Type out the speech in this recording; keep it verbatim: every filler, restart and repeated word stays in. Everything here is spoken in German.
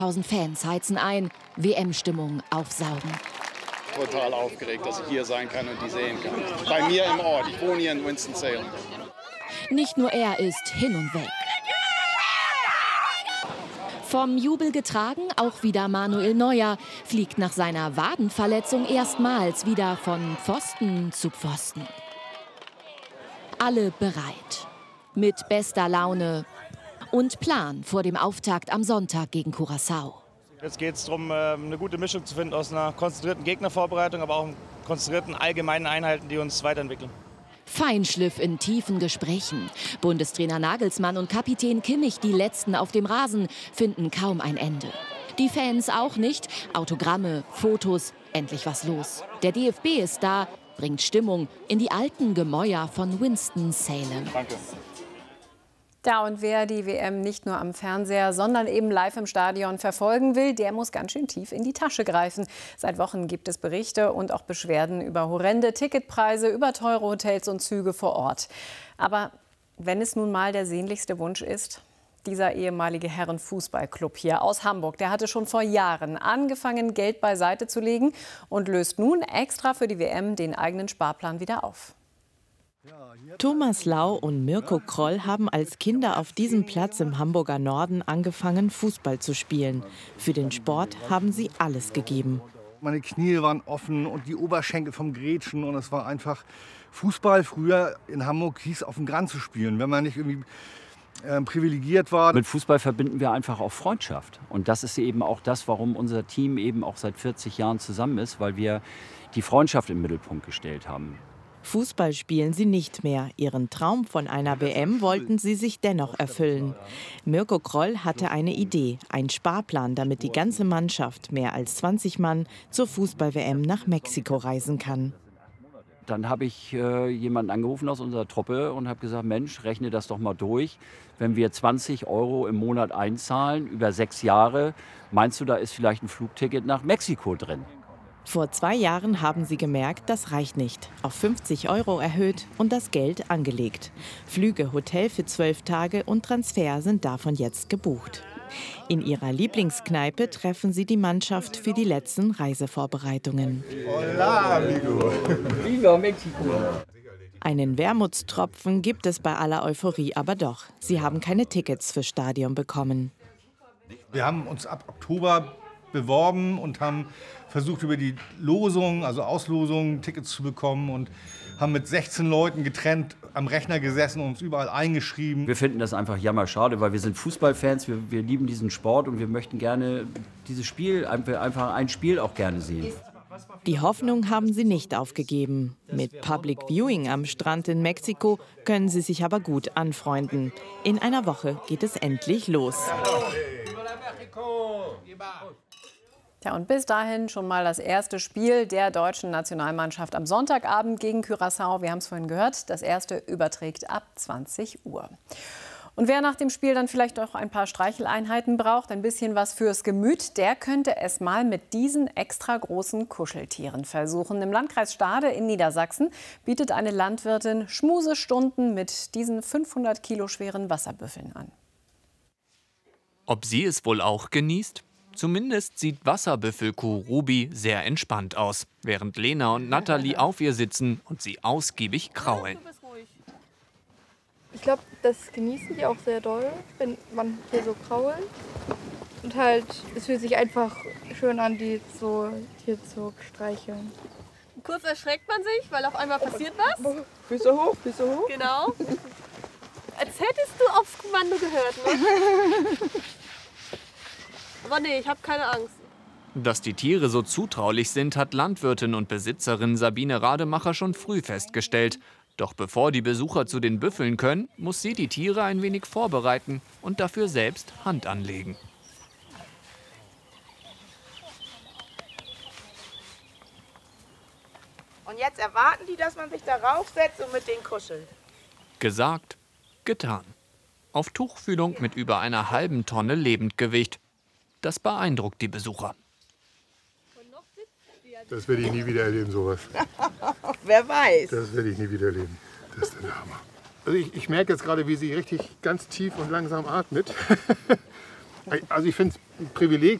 tausend Fans heizen ein, W M-Stimmung aufsaugen. Total aufgeregt, dass ich hier sein kann und die sehen kann. Bei mir im Ort, ich wohne hier in Winston-Salem. Nicht nur er ist hin und weg. Vom Jubel getragen auch wieder Manuel Neuer, fliegt nach seiner Wadenverletzung erstmals wieder von Pfosten zu Pfosten. Alle bereit, mit bester Laune und Plan vor dem Auftakt am Sonntag gegen Curaçao. Jetzt geht es darum, eine gute Mischung zu finden aus einer konzentrierten Gegnervorbereitung, aber auch konzentrierten allgemeinen Einheiten, die uns weiterentwickeln. Feinschliff in tiefen Gesprächen. Bundestrainer Nagelsmann und Kapitän Kimmich, die Letzten auf dem Rasen, finden kaum ein Ende. Die Fans auch nicht. Autogramme, Fotos, endlich was los. Der D F B ist da, bringt Stimmung in die alten Gemäuer von Winston-Salem. Danke. Ja, und wer die W M nicht nur am Fernseher, sondern eben live im Stadion verfolgen will, der muss ganz schön tief in die Tasche greifen. Seit Wochen gibt es Berichte und auch Beschwerden über horrende Ticketpreise, über teure Hotels und Züge vor Ort. Aber wenn es nun mal der sehnlichste Wunsch ist, dieser ehemalige Herrenfußballclub hier aus Hamburg, der hatte schon vor Jahren angefangen, Geld beiseite zu legen und löst nun extra für die W M den eigenen Sparplan wieder auf. Thomas Lau und Mirko Kroll haben als Kinder auf diesem Platz im Hamburger Norden angefangen, Fußball zu spielen. Für den Sport haben sie alles gegeben. Meine Knie waren offen und die Oberschenkel vom Grätschen. Und es war einfach Fußball. Früher in Hamburg hieß auf dem Grand zu spielen, wenn man nicht irgendwie äh, privilegiert war. Mit Fußball verbinden wir einfach auch Freundschaft. Und das ist eben auch das, warum unser Team eben auch seit vierzig Jahren zusammen ist, weil wir die Freundschaft im Mittelpunkt gestellt haben. Fußball spielen sie nicht mehr. Ihren Traum von einer W M wollten sie sich dennoch erfüllen. Mirko Kroll hatte eine Idee, ein Sparplan, damit die ganze Mannschaft, mehr als zwanzig Mann, zur Fußball-W M nach Mexiko reisen kann. Dann habe ich äh, jemanden angerufen aus unserer Truppe und habe gesagt, Mensch, rechne das doch mal durch. Wenn wir zwanzig Euro im Monat einzahlen, über sechs Jahre, meinst du, da ist vielleicht ein Flugticket nach Mexiko drin? Vor zwei Jahren haben sie gemerkt, das reicht nicht. Auf fünfzig Euro erhöht und das Geld angelegt. Flüge, Hotel für zwölf Tage und Transfer sind davon jetzt gebucht. In ihrer Lieblingskneipe treffen sie die Mannschaft für die letzten Reisevorbereitungen. Hola, amigo. Viva Mexiko! Einen Wermutstropfen gibt es bei aller Euphorie aber doch. Sie haben keine Tickets fürs Stadion bekommen. Wir haben uns ab Oktober beworben und haben versucht, über die Losung, also Auslosung, Tickets zu bekommen und haben mit sechzehn Leuten getrennt am Rechner gesessen und uns überall eingeschrieben. Wir finden das einfach jammerschade, weil wir sind Fußballfans, wir, wir lieben diesen Sport und wir möchten gerne dieses Spiel, einfach ein Spiel auch gerne sehen. Die Hoffnung haben sie nicht aufgegeben. Mit Public Viewing am Strand in Mexiko können sie sich aber gut anfreunden. In einer Woche geht es endlich los. Ja, und bis dahin schon mal das erste Spiel der deutschen Nationalmannschaft am Sonntagabend gegen Curaçao. Wir haben es vorhin gehört, das erste überträgt ab zwanzig Uhr. Und wer nach dem Spiel dann vielleicht noch ein paar Streicheleinheiten braucht, ein bisschen was fürs Gemüt, der könnte es mal mit diesen extra großen Kuscheltieren versuchen. Im Landkreis Stade in Niedersachsen bietet eine Landwirtin Schmusestunden mit diesen fünfhundert Kilo schweren Wasserbüffeln an. Ob sie es wohl auch genießt? Zumindest sieht Wasserbüffelkuh Ruby sehr entspannt aus, während Lena und Natalie auf ihr sitzen und sie ausgiebig kraulen. Ich glaube, das genießen die auch sehr doll, wenn man hier so krault. Und halt, es fühlt sich einfach schön an, die so hier zu streicheln. Kurz erschreckt man sich, weil auf einmal passiert was. Füße hoch, Füße hoch. Genau. Als hättest du aufs Kommando gehört, ne? Aber nee, ich habe keine Angst. Dass die Tiere so zutraulich sind, hat Landwirtin und Besitzerin Sabine Rademacher schon früh festgestellt. Doch bevor die Besucher zu den Büffeln können, muss sie die Tiere ein wenig vorbereiten und dafür selbst Hand anlegen. Und jetzt erwarten die, dass man sich darauf setzt und mit denen kuschelt. Gesagt, getan. Auf Tuchfühlung mit über einer halben Tonne Lebendgewicht. Das beeindruckt die Besucher. Das werde ich nie wieder erleben, sowas. Wer weiß. Das werde ich nie wieder erleben. Das ist der Hammer. Also ich, ich merke jetzt gerade, wie sie richtig ganz tief und langsam atmet. Also ich finde es ein Privileg,